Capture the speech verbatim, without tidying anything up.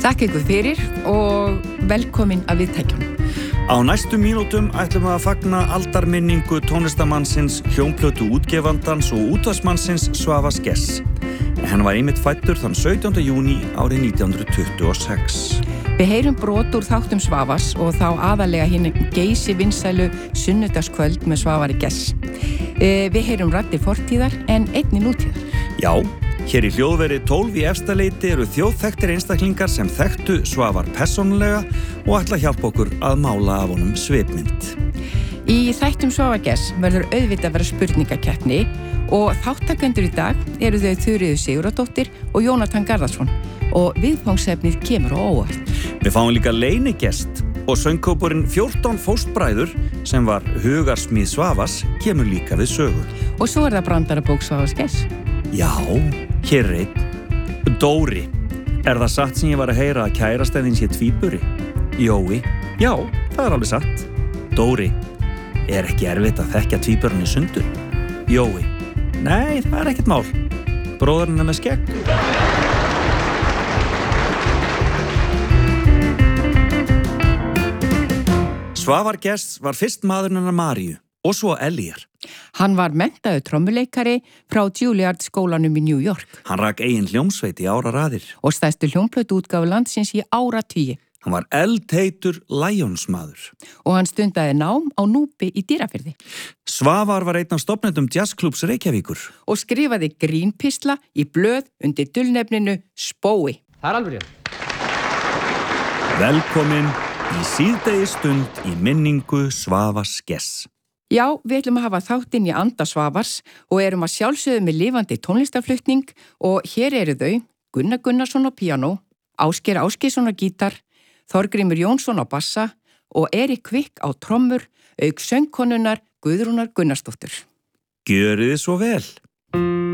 Þakka ykkur fyrir og velkomin að viðtækjunum. Á næstu mínútum ætlum við að fagna aldarminningu tónlistamannsins, hljómplötu útgefandans og útvarpsmannsins Svavars Gess. Hann var einmitt fæddur þann sautjánda júní árið nítján hundruð tuttugu og sex. Við heyrum brot úr þáttum Svavars og þá aðalega hinn geysi vinsælu sunnudagskvöld með Svavari Gess. E, við heyrum raddir fortíðar en einni nútíðar. Já, hér í hljóðveri tólf í efstaleiti eru þjóðþekktir einstaklingar sem þekktu Svavar persónulega og ætla að hjálpa okkur að mála af honum svipmynd. Í þættum Svavar Gess verður auðvitað að vera spurningakeppni og þáttakendur í dag eru þau Þuríður Sigurðardóttir og Jónatan Garðarsson og viðfangsefnið kemur á óvart. Við fáum líka leinigest og söngkópurinn fjórtán fóstbræður sem var hugarsmíð Svavars kemur líka við sögu. Og svo er það brandarabók Svavars Gess. Já, hér er einn. Dóri. Er það satt sem ég var að heyra að kærastæðin sé tvíburi? Jói. Já, það er alveg satt. Dóri. Er ekki erfitt að þekkja tvíburinn í sundur? Jói. Nei, það er ekkert mál. Bróðurinn er með skegg. Svavar Gess var fyrst maðurinn hennar Maríu og svo Elíar. Hann var menntaður trommuleikari frá Juilliard skólanum í New York. Hann rak eigin hljómsveit í áraraðir. Og stærstu hljómplötu útgáfu landsins í áratugi. Hann var eldheitur Lionsmaður. Og hann stundaði nám á Núpi í Dýrafirði. Svavar var einn af stofnendum jazzklúbs Reykjavíkur. Og skrifaði grínpistla í blöð undir dulnefninu Spói. Það er alveg rétt. Velkomin í síðdegi stund í minningu Svavars Gess. Já, við ætlum að hafa þáttinn í anda Svavars og erum að sjálfsögðu með lifandi tónlistarflutning og hér eru þau Gunnar Gunnarsson á píanó, Ásgeir Ásgeirsson á gítar, Þorgrímur Jónsson á bassa og Erik Kvikk á trommur, auk söngkonunnar Guðrúnar Gunnarsdóttur. Gjörið þið svo vel.